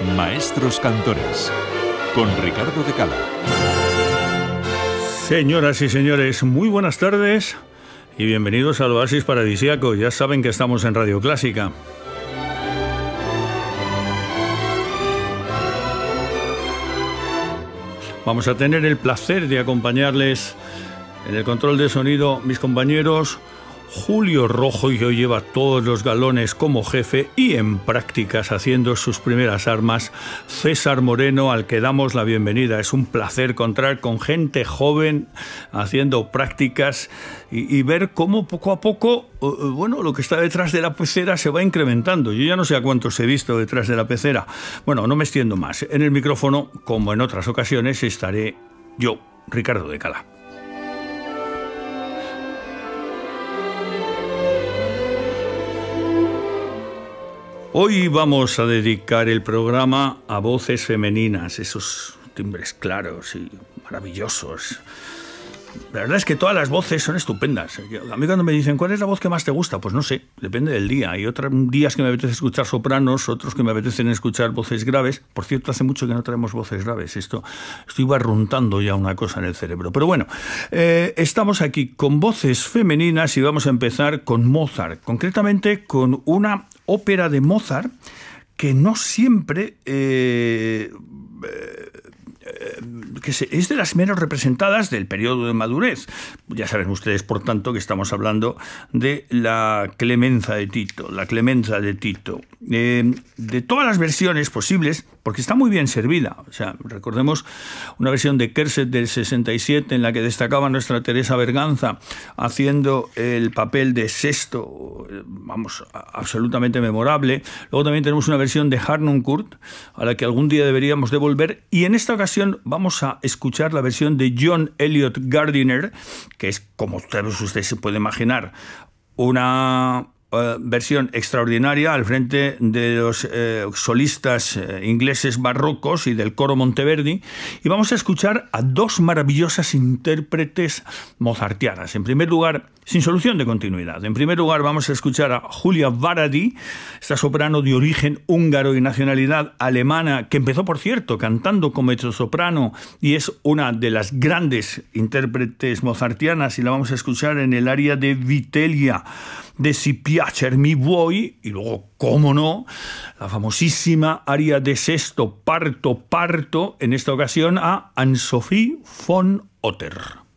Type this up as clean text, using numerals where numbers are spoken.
Maestros Cantores, con Ricardo de Cala. Señoras y señores, muy buenas tardes y bienvenidos al Oasis Paradisíaco. Ya saben que estamos en Radio Clásica. Vamos a tener el placer de acompañarles en el control de sonido mis compañeros Julio Rojo, que hoy lleva todos los galones como jefe, y en prácticas haciendo sus primeras armas, César Moreno, al que damos la bienvenida. Es un placer contar con gente joven haciendo prácticas y ver cómo poco a poco, bueno, lo que está detrás de la pecera se va incrementando. Yo ya no sé a cuántos he visto detrás de la pecera. Bueno, no me extiendo más. En el micrófono, como en otras ocasiones, estaré yo, Ricardo de Cala. Hoy vamos a dedicar el programa a voces femeninas, esos timbres claros y maravillosos. La verdad es que todas las voces son estupendas. A mí cuando me dicen, ¿cuál es la voz que más te gusta? Pues no sé, depende del día. Hay otros días que me apetece escuchar sopranos, otros que me apetecen escuchar voces graves. Por cierto, hace mucho que no traemos voces graves. Estoy barruntando ya una cosa en el cerebro. Pero bueno, estamos aquí con voces femeninas y vamos a empezar con Mozart. Concretamente con una ópera de Mozart que no siempre... es de las menos representadas del periodo de madurez. Ya saben ustedes, por tanto, que estamos hablando de la Clemenza de Tito. De todas las versiones posibles, porque está muy bien servida. O sea, recordemos una versión de Kerset del 67 en la que destacaba nuestra Teresa Berganza haciendo el papel de Sesto, vamos, absolutamente memorable. Luego también tenemos una versión de Harnoncourt a la que algún día deberíamos de volver, y en esta ocasión vamos a escuchar la versión de John Eliot Gardiner, que es, como usted se puede imaginar, una versión extraordinaria al frente de los solistas ingleses barrocos y del coro Monteverdi, y vamos a escuchar a dos maravillosas intérpretes mozartianas. En primer lugar, sin solución de continuidad, en primer lugar vamos a escuchar a Julia Varadi, esta soprano de origen húngaro y nacionalidad alemana, que empezó, por cierto, cantando como mezzosoprano y es una de las grandes intérpretes mozartianas, y la vamos a escuchar en el aria de Vitellia de Si piacer mi vuoi, y luego, cómo no, la famosísima aria de Sesto, Parto, en esta ocasión a Anne-Sophie von Otter.